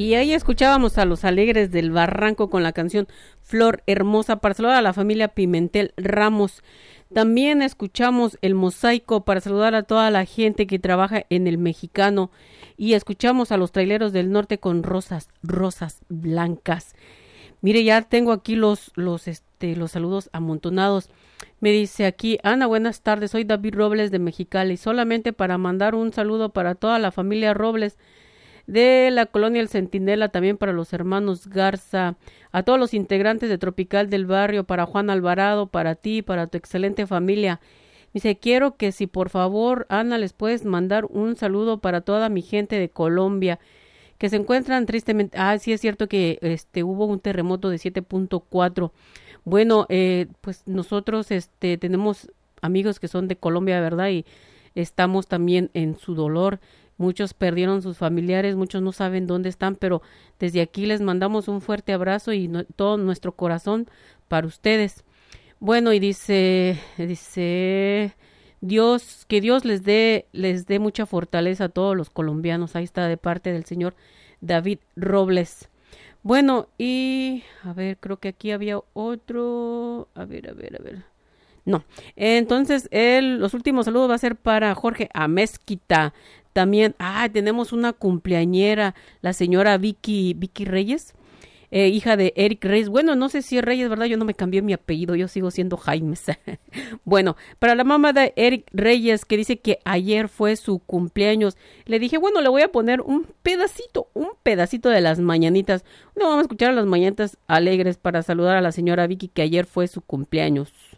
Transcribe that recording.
Y ahí escuchábamos a Los Alegres del Barranco con la canción Flor Hermosa para saludar a la familia Pimentel Ramos. También escuchamos El Mosaico para saludar a toda la gente que trabaja en El Mexicano. Y escuchamos a Los Traileros del Norte con Rosas Blancas. Mire, ya tengo aquí los saludos amontonados. Me dice aquí, Ana, buenas tardes, soy David Robles de Mexicali. Solamente para mandar un saludo para toda la familia Robles de la colonia El Centinela, también para los hermanos Garza, a todos los integrantes de Tropical del Barrio, para Juan Alvarado, para ti, para tu excelente familia. Dice, quiero que si por favor, Ana, les puedes mandar un saludo para toda mi gente de Colombia, que se encuentran tristemente. Sí es cierto que hubo un terremoto de 7.4. Bueno, pues nosotros tenemos amigos que son de Colombia, ¿verdad? Y estamos también en su dolor. Muchos perdieron sus familiares, muchos no saben dónde están, pero desde aquí les mandamos un fuerte abrazo y todo nuestro corazón para ustedes. Bueno, y dice Dios, que Dios les dé mucha fortaleza a todos los colombianos. Ahí está de parte del señor David Robles. Bueno, y a ver, creo que aquí había otro. A ver. No, entonces los últimos saludos va a ser para Jorge Amezquita. También, tenemos una cumpleañera, la señora Vicky Reyes, hija de Eric Reyes. Bueno, no sé si es Reyes, ¿verdad? Yo no me cambié mi apellido, yo sigo siendo Jaimes. Bueno, para la mamá de Eric Reyes, que dice que ayer fue su cumpleaños, le dije, bueno, le voy a poner un pedacito de las mañanitas. No, vamos a escuchar a las mañanitas alegres para saludar a la señora Vicky, que ayer fue su cumpleaños.